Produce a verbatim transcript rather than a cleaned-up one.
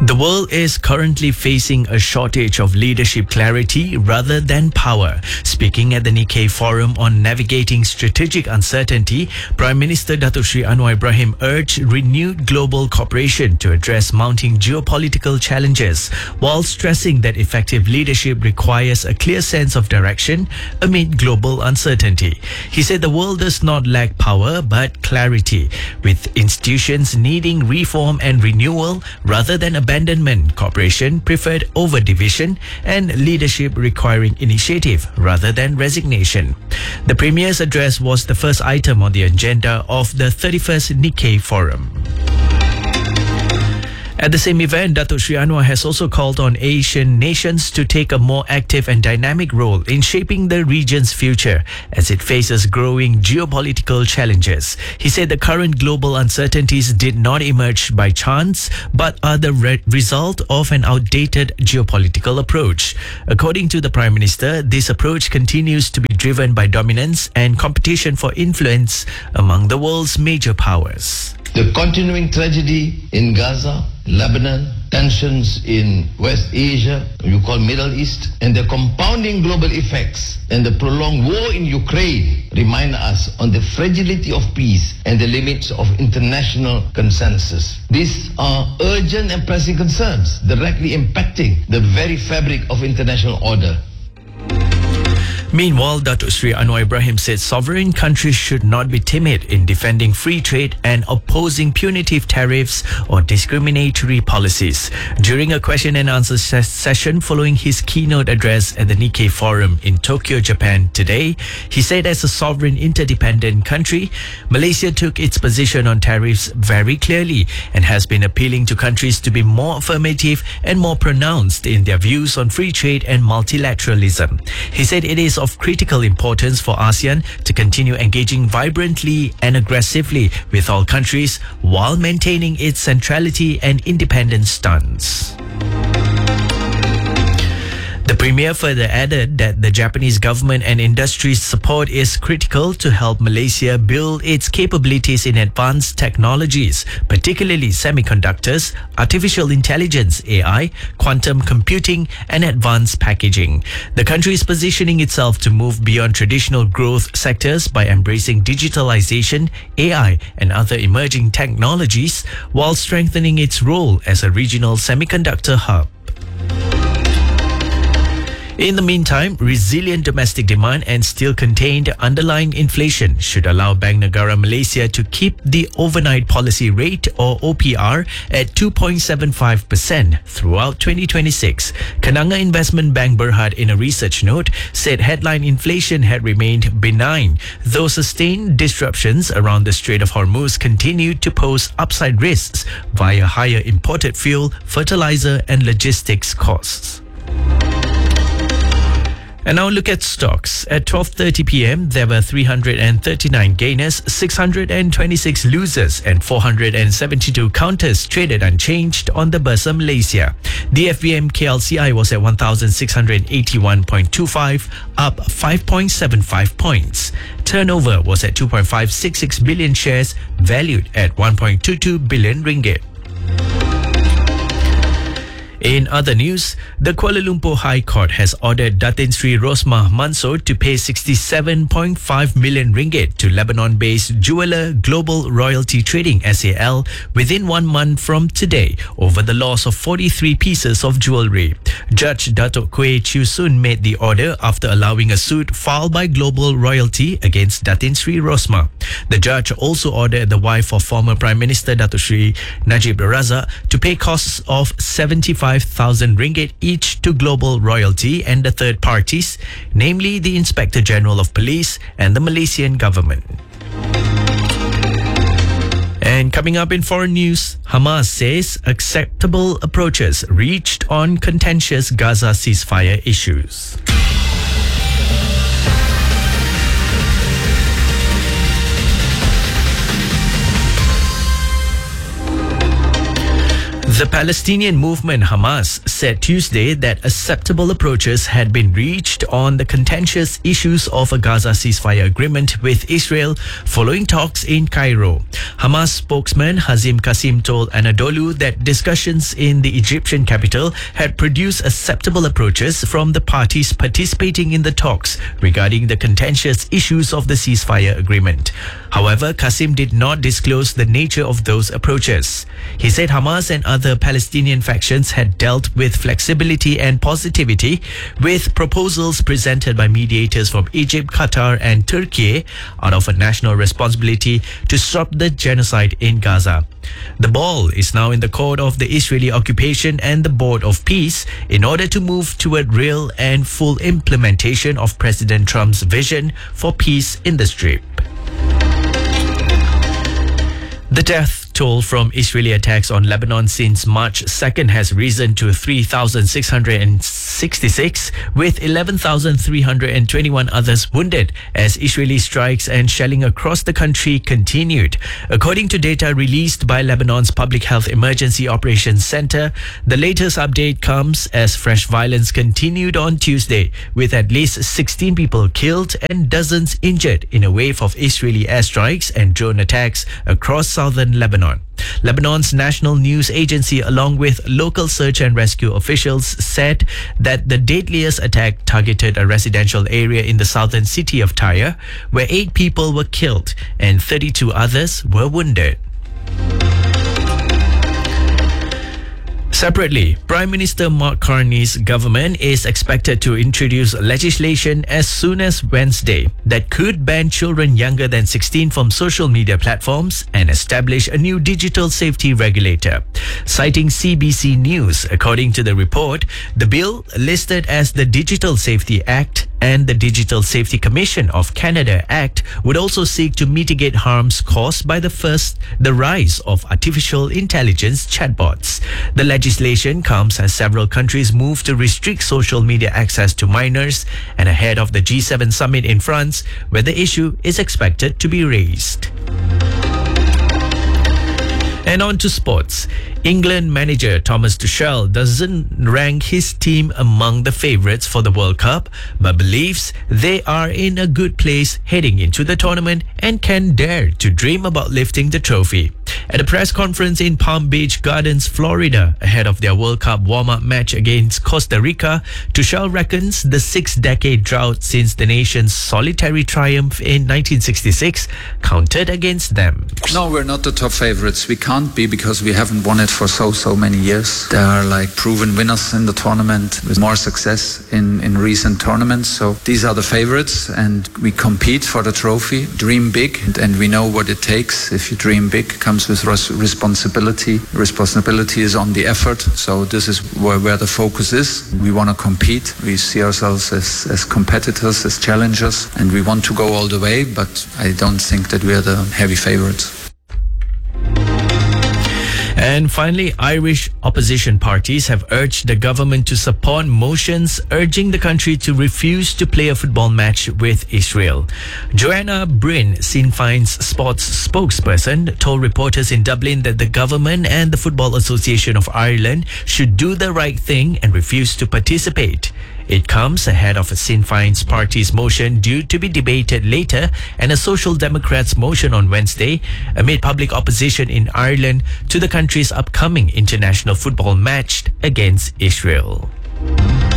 The world is currently facing a shortage of leadership clarity rather than power. Speaking at the Nikkei Forum on navigating strategic uncertainty, Prime Minister Datuk Sri Anwar Ibrahim urged renewed global cooperation to address mounting geopolitical challenges, while stressing that effective leadership requires a clear sense of direction amid global uncertainty. He said the world does not lack power but clarity, with institutions needing reform and renewal rather than abandonment, cooperation preferred over division, and leadership requiring initiative rather than resignation. The Premier's address was the first item on the agenda of the thirty-first Nikkei Forum. At the same event, Datuk Sri Anwar has also called on Asian nations to take a more active and dynamic role in shaping the region's future as it faces growing geopolitical challenges. He said the current global uncertainties did not emerge by chance but are the re- result of an outdated geopolitical approach. According to the Prime Minister, this approach continues to be driven by dominance and competition for influence among the world's major powers. The continuing tragedy in Gaza, Lebanon, tensions in West Asia, you call Middle East, and the compounding global effects and the prolonged war in Ukraine remind us on the fragility of peace and the limits of international consensus. These are urgent and pressing concerns directly impacting the very fabric of international order. Meanwhile, Datuk Sri Anwar Ibrahim said sovereign countries should not be timid in defending free trade and opposing punitive tariffs or discriminatory policies. During a question and answer ses- session following his keynote address at the Nikkei Forum in Tokyo, Japan today, he said as a sovereign interdependent country, Malaysia took its position on tariffs very clearly and has been appealing to countries to be more affirmative and more pronounced in their views on free trade and multilateralism. He said it is of critical importance for ASEAN to continue engaging vibrantly and aggressively with all countries while maintaining its centrality and independent stance. The Premier further added that the Japanese government and industry's support is critical to help Malaysia build its capabilities in advanced technologies, particularly semiconductors, artificial intelligence A I, quantum computing and advanced packaging. The country is positioning itself to move beyond traditional growth sectors by embracing digitalization, A I and other emerging technologies while strengthening its role as a regional semiconductor hub. In the meantime, resilient domestic demand and still contained underlying inflation should allow Bank Negara Malaysia to keep the overnight policy rate or O P R at two point seven five percent throughout twenty twenty-six. Kenanga Investment Bank Berhad, in a research note, said headline inflation had remained benign, though sustained disruptions around the Strait of Hormuz continued to pose upside risks via higher imported fuel, fertilizer and logistics costs. And now look at stocks. At twelve thirty p.m, there were three hundred thirty-nine gainers, six hundred twenty-six losers and four hundred seventy-two counters traded unchanged on the Bursa Malaysia. The F B M K L C I was at one thousand six hundred eighty-one point two five, up five point seven five points. Turnover was at two point five six six billion shares, valued at one point two two billion ringgit. In other news, the Kuala Lumpur High Court has ordered Datin Sri Rosmah Mansor to pay sixty-seven point five million ringgit to Lebanon-based jeweler Global Royalty Trading S A L within one month from today over the loss of forty-three pieces of jewellery. Judge Datuk Kwee Chew Sun made the order after allowing a suit filed by Global Royalty against Datin Sri Rosmah. The judge also ordered the wife of former Prime Minister Datuk Sri Najib Razak to pay costs of seventy-five thousand ringgit each to Global Royalty and the third parties, namely the Inspector General of Police and the Malaysian government. And coming up in foreign news, Hamas says acceptable approaches reached on contentious Gaza ceasefire issues. The Palestinian movement Hamas said Tuesday that acceptable approaches had been reached on the contentious issues of a Gaza ceasefire agreement with Israel following talks in Cairo. Hamas spokesman Hazim Qasim told Anadolu that discussions in the Egyptian capital had produced acceptable approaches from the parties participating in the talks regarding the contentious issues of the ceasefire agreement. However, Qasim did not disclose the nature of those approaches. He said Hamas and other Palestinian factions had dealt with flexibility and positivity with proposals presented by mediators from Egypt, Qatar and Turkey out of a national responsibility to stop the genocide in Gaza. The ball is now in the court of the Israeli occupation and the Board of Peace in order to move toward real and full implementation of President Trump's vision for peace in the Strip. The death toll from Israeli attacks on Lebanon since March second has risen to three thousand six hundred sixty-six, with eleven thousand three hundred twenty-one others wounded as Israeli strikes and shelling across the country continued. According to data released by Lebanon's Public Health Emergency Operations Center, the latest update comes as fresh violence continued on Tuesday, with at least sixteen people killed and dozens injured in a wave of Israeli airstrikes and drone attacks across southern Lebanon. Lebanon's national news agency, along with local search and rescue officials, said that the deadliest attack targeted a residential area in the southern city of Tyre, where eight people were killed and thirty-two others were wounded. Separately, Prime Minister Mark Carney's government is expected to introduce legislation as soon as Wednesday that could ban children younger than sixteen from social media platforms and establish a new digital safety regulator. Citing C B C News, according to the report, the bill, listed as the Digital Safety Act and the Digital Safety Commission of Canada Act, would also seek to mitigate harms caused by the first the rise of artificial intelligence chatbots. The legislation comes as several countries move to restrict social media access to minors and ahead of the G seven summit in France, where the issue is expected to be raised. And on to sports. England manager Thomas Tuchel doesn't rank his team among the favourites for the World Cup, but believes they are in a good place heading into the tournament and can dare to dream about lifting the trophy. At a press conference in Palm Beach Gardens, Florida, ahead of their World Cup warm-up match against Costa Rica, Tuchel reckons the six-decade drought since the nation's solitary triumph in nineteen sixty-six counted against them. No, we're not the top favourites. We can't be because we haven't won it for so, so many years. There are like proven winners in the tournament with more success in, in recent tournaments. So these are the favourites and we compete for the trophy, dream big, and we know what it takes. If you dream big, comes with res- responsibility. Responsibility is on the effort. So this is where, where the focus is. We want to compete. We see ourselves as, as competitors, as challengers, and we want to go all the way, but I don't think that we are the heavy favourites. And finally, Irish opposition parties have urged the government to support motions urging the country to refuse to play a football match with Israel. Joanna Bryn, Sinn Féin's sports spokesperson, told reporters in Dublin that the government and the Football Association of Ireland should do the right thing and refuse to participate. It comes ahead of a Sinn Féin's party's motion due to be debated later and a Social Democrats' motion on Wednesday amid public opposition in Ireland to the country's upcoming international football match against Israel.